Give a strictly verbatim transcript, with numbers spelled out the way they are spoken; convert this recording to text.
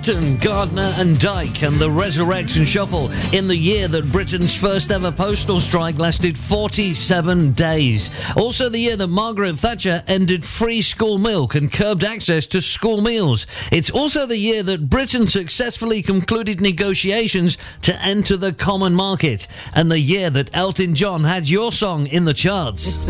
Weston, Gardner and Dyke and the Resurrection Shuffle in the year that Britain's first ever postal strike lasted forty-seven days. Also the year that Margaret Thatcher ended free school milk and curbed access to school meals. It's also the year that Britain successfully concluded negotiations to enter the common market, and the year that Elton John had your song in the charts. It's